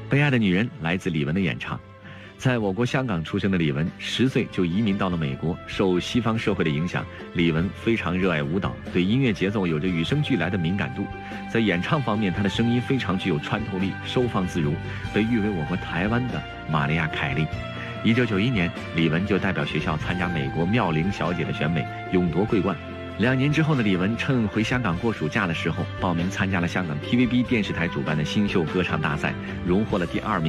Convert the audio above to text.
被爱的女人来自李玟的演唱。在我国香港出生的李玟，10岁就移民到了美国。受西方社会的影响，李玟非常热爱舞蹈，对音乐节奏有着与生俱来的敏感度。在演唱方面，她的声音非常具有穿透力，收放自如，被誉为我国台湾的玛丽亚·凯莉。1991年，李玟就代表学校参加美国妙龄小姐的选美，勇夺桂冠。2年之后的李玟趁回香港过暑假的时候，报名参加了香港 TVB 电视台主办的新秀歌唱大赛，荣获了第2名。